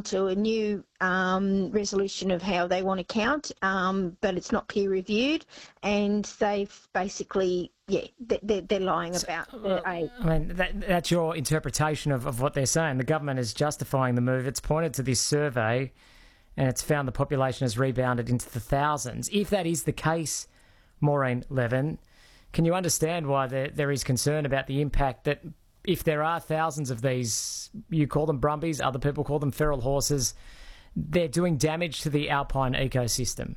to a new resolution of how they want to count, but it's not peer reviewed, and they've basically, they're lying about the age. I mean, that's your interpretation of what they're saying. The government is justifying the move. It's pointed to this survey and it's found the population has rebounded into the thousands. If that is the case, Maureen Levin, can you understand why there is concern about the impact that if there are thousands of these, you call them brumbies, other people call them feral horses, they're doing damage to the alpine ecosystem?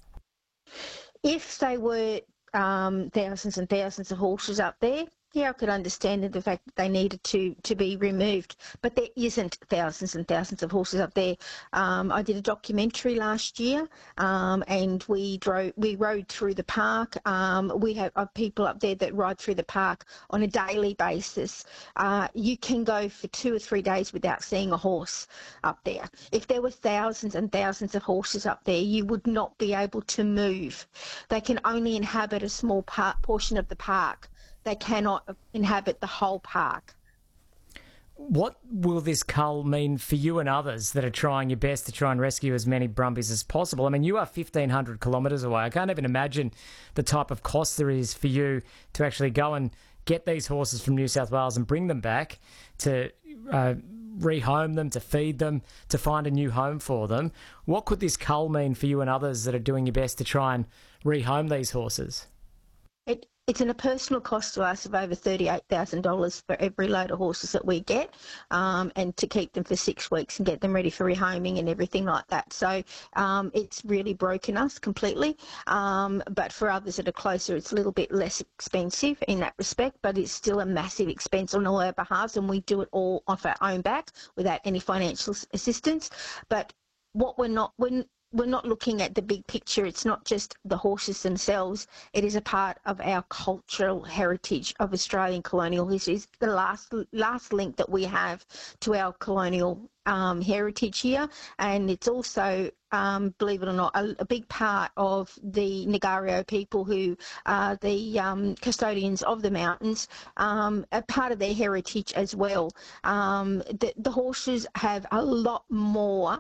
If they were thousands and thousands of horses up there, I could understand the fact that they needed to be removed. But there isn't thousands and thousands of horses up there. I did a documentary last year, and we rode through the park. We have people up there that ride through the park on a daily basis. You can go for 2 or 3 days without seeing a horse up there. If there were thousands and thousands of horses up there, you would not be able to move. They can only inhabit a small portion of the park. They cannot inhabit the whole park. What will this cull mean for you and others that are trying your best to try and rescue as many brumbies as possible? I mean, you are 1,500 kilometres away. I can't even imagine the type of cost there is for you to actually go and get these horses from New South Wales and bring them back, to rehome them, to feed them, to find a new home for them. What could this cull mean for you and others that are doing your best to try and rehome these horses? It's a personal cost to us of over $38,000 for every load of horses that we get, and to keep them for 6 weeks and get them ready for rehoming and everything like that. So it's really broken us completely. But for others that are closer, it's a little bit less expensive in that respect, but it's still a massive expense on all our behalves, and we do it all off our own back without any financial assistance. But what we're not looking at the big picture. It's not just the horses themselves. It is a part of our cultural heritage of Australian colonial history. It's the last link that we have to our colonial heritage here. And it's also, believe it or not, a big part of the Nagario people who are the custodians of the mountains, a part of their heritage as well. The horses have a lot more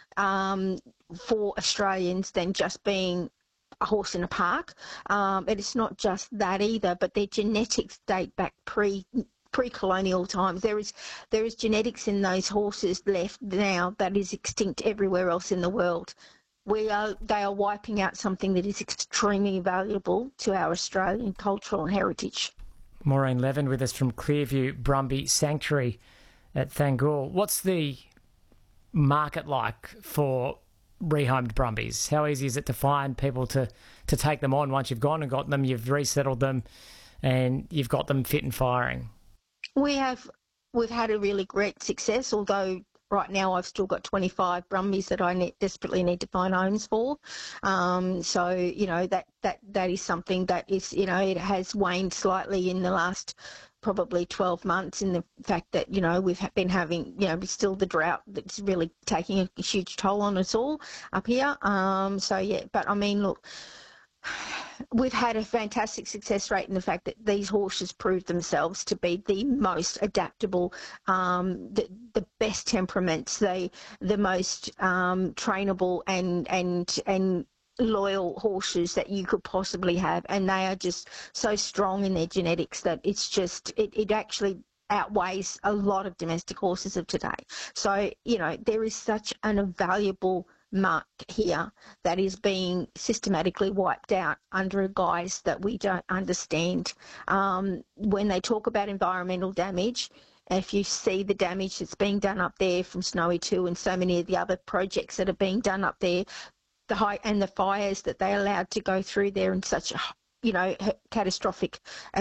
for Australians than just being a horse in a park. And it's not just that either, but their genetics date back pre-colonial times. There is genetics in those horses left now that is extinct everywhere else in the world. They are wiping out something that is extremely valuable to our Australian cultural and heritage. Maureen Levin with us from Clearview Brumby Sanctuary at Thangool. What's the market like for rehomed brumbies? How easy is it to find people to take them on once you've gone and got them, you've resettled them, and you've got them fit and firing? We've had a really great success, although right now I've still got 25 brumbies that I desperately need to find homes for. So, you know, that is something that is, you know, it has waned slightly in the last probably 12 months, in the fact that, you know, we've been having, you know, still the drought that's really taking a huge toll on us all up here. So, yeah, but I mean, look, we've had a fantastic success rate in the fact that these horses proved themselves to be the most adaptable, the best temperaments, the most trainable and loyal horses that you could possibly have, and they are just so strong in their genetics that it's just it actually outweighs a lot of domestic horses of today. So, you know, there is such an invaluable mark here that is being systematically wiped out under a guise that we don't understand. When they talk about environmental damage, if you see the damage that's being done up there from Snowy 2 and so many of the other projects that are being done up there, the fires that they allowed to go through there in such a, you know, catastrophic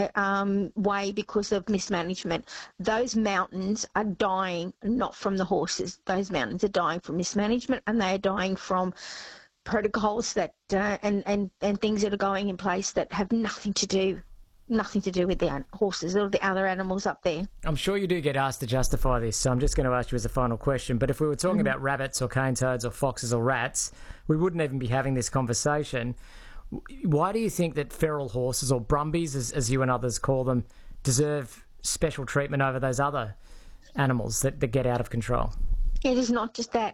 way because of mismanagement. Those mountains are dying not from the horses. Those mountains are dying from mismanagement, and they are dying from protocols that and things that are going in place that have nothing to do with the horses or the other animals up there. I'm sure you do get asked to justify this, so I'm just going to ask you as a final question. But if we were talking about rabbits or cane toads or foxes or rats, we wouldn't even be having this conversation. Why do you think that feral horses, or brumbies as you and others call them, deserve special treatment over those other animals that get out of control? It is not just that.